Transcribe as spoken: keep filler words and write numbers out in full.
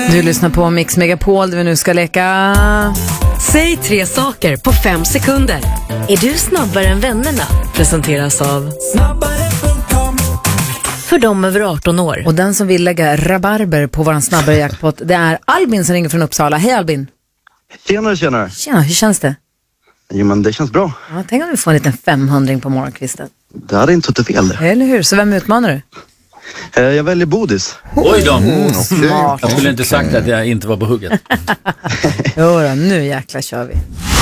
Du lyssnar på Mix Megapol där vi nu ska leka. Säg tre saker på fem sekunder. Är du snabbare än vännerna? Presenteras av snabbare punkt com. För dem över arton år. Och den som vill lägga rabarber på våran snabbare jackpot, det är Albin som ringer från Uppsala. Hej Albin. Tjenare, tjenare. Tjena, hur känns det? Jo, men det känns bra. Ja, tänk om vi får en liten femhundring på morgonkvisten. Det hade inte suttit fel. Eller hur? Så vem utmanar du? Eh, jag väljer Bodis. Oj då. Mm, smart. Jag skulle inte sagt att jag inte var på hugget. Jo då, nu jäkla kör vi.